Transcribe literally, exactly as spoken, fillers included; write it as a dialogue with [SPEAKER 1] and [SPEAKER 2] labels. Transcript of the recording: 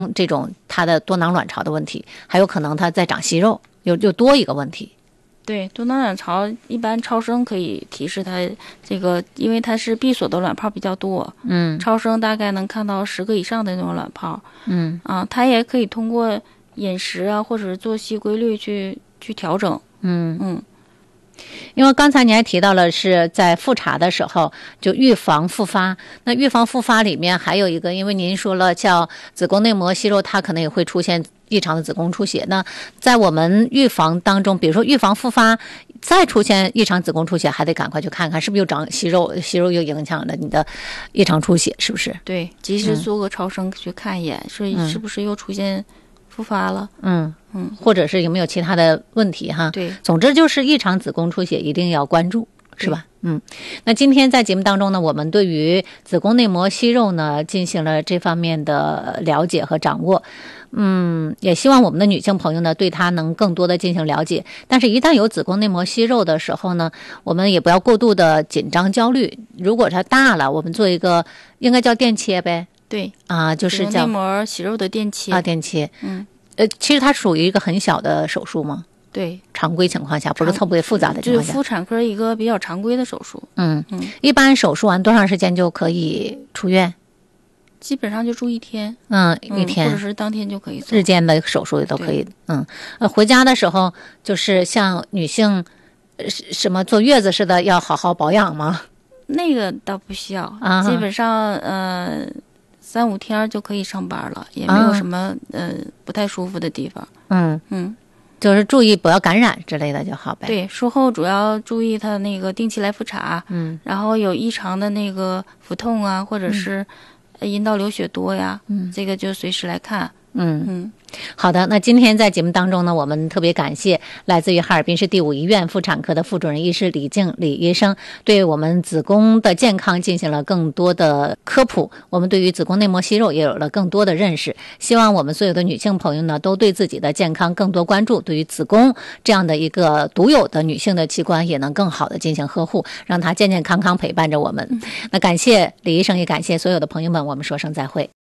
[SPEAKER 1] 这种它的多囊卵巢的问题，还有可能它在长息肉，又又多一个问题。
[SPEAKER 2] 对，多囊卵巢一般超声可以提示它这个，因为它是闭锁的卵泡比较多，
[SPEAKER 1] 嗯，
[SPEAKER 2] 超声大概能看到十个以上的那种卵泡，
[SPEAKER 1] 嗯
[SPEAKER 2] 啊，它也可以通过饮食啊或者是作息规律去去调整，
[SPEAKER 1] 嗯
[SPEAKER 2] 嗯。
[SPEAKER 1] 因为刚才你还提到了是在复查的时候就预防复发，那预防复发里面还有一个，因为您说了叫子宫内膜息肉，它可能也会出现异常的子宫出血。那在我们预防当中，比如说预防复发再出现异常子宫出血，还得赶快去看看是不是又长息肉，息肉又影响了你的异常出血，是不是？
[SPEAKER 2] 对，及时做个超声去看一眼，是、
[SPEAKER 1] 嗯、
[SPEAKER 2] 是不是又出现复发了？
[SPEAKER 1] 嗯
[SPEAKER 2] 嗯，
[SPEAKER 1] 或者是有没有其他的问题哈？
[SPEAKER 2] 对，
[SPEAKER 1] 总之就是异常子宫出血一定要关注，是吧？嗯，那今天在节目当中呢，我们对于子宫内膜息肉呢进行了这方面的了解和掌握。嗯，也希望我们的女性朋友呢对它能更多的进行了解。但是，一旦有子宫内膜息肉的时候呢，我们也不要过度的紧张焦虑。如果它大了，我们做一个应该叫电切呗。
[SPEAKER 2] 对
[SPEAKER 1] 啊，就是叫
[SPEAKER 2] 内膜息肉的电切
[SPEAKER 1] 啊，电切。
[SPEAKER 2] 嗯。
[SPEAKER 1] 呃，其实它属于一个很小的手术吗？
[SPEAKER 2] 对，
[SPEAKER 1] 常规情况下，不是特别复杂的情况下，
[SPEAKER 2] 就是妇产科一个比较常规的手术。
[SPEAKER 1] 嗯
[SPEAKER 2] 嗯，
[SPEAKER 1] 一般手术完多长时间就可以出院？
[SPEAKER 2] 基本上就住一天，
[SPEAKER 1] 嗯，一天，
[SPEAKER 2] 嗯、或者是当天就可以走。
[SPEAKER 1] 日间的手术也都可以。嗯，呃，回家的时候就是像女性，呃，什么坐月子似的，要好好保养吗？
[SPEAKER 2] 那个倒不需要，
[SPEAKER 1] 啊、
[SPEAKER 2] 基本上呃。三五天就可以上班了，也没有什么、啊、呃不太舒服的地方。
[SPEAKER 1] 嗯
[SPEAKER 2] 嗯，
[SPEAKER 1] 就是注意不要感染之类的就好呗。
[SPEAKER 2] 对，术后主要注意他那个定期来复查，
[SPEAKER 1] 嗯，
[SPEAKER 2] 然后有异常的那个腹痛啊，或者是阴道流血多呀，
[SPEAKER 1] 嗯，
[SPEAKER 2] 这个就随时来看。
[SPEAKER 1] 嗯
[SPEAKER 2] 嗯，
[SPEAKER 1] 好的。那今天在节目当中呢，我们特别感谢来自于哈尔滨市第五医院妇产科的副主任医师李静李医生，对我们子宫的健康进行了更多的科普，我们对于子宫内膜息肉也有了更多的认识。希望我们所有的女性朋友呢，都对自己的健康更多关注，对于子宫这样的一个独有的女性的器官，也能更好的进行呵护，让它健健康康陪伴着我们。嗯、那感谢李医生，也感谢所有的朋友们，我们说声再会。